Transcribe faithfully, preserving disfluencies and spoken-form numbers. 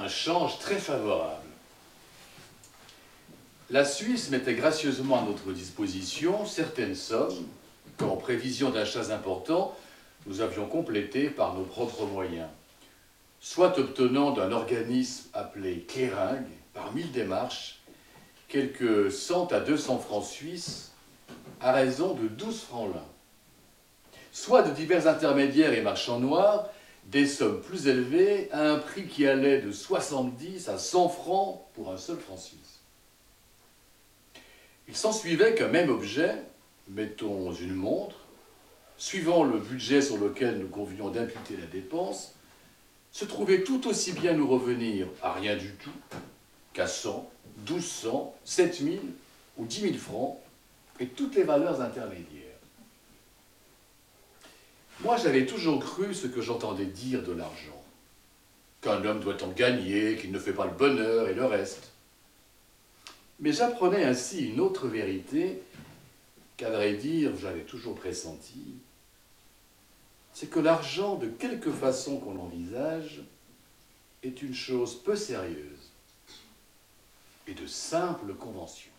un change très favorable. La Suisse mettait gracieusement à notre disposition certaines sommes qu'en prévision d'achats importants, nous avions complétées par nos propres moyens, soit obtenant d'un organisme appelé Clearing, par mille démarches, quelques cent à deux cents francs suisses à raison de douze francs l'un, soit de divers intermédiaires et marchands noirs, des sommes plus élevées à un prix qui allait de soixante-dix à cent francs pour un seul franc suisse. Il s'ensuivait qu'un même objet, mettons une montre, suivant le budget sur lequel nous convenions d'imputer la dépense, se trouvait tout aussi bien nous revenir à rien du tout qu'à cent, douze cents, sept mille ou dix mille francs, et toutes les valeurs intermédiaires. Moi, j'avais toujours cru ce que j'entendais dire de l'argent, qu'un homme doit en gagner, qu'il ne fait pas le bonheur et le reste. Mais j'apprenais ainsi une autre vérité qu'à vrai dire, j'avais toujours pressenti, c'est que l'argent, de quelque façon qu'on l'envisage, est une chose peu sérieuse et de simple convention.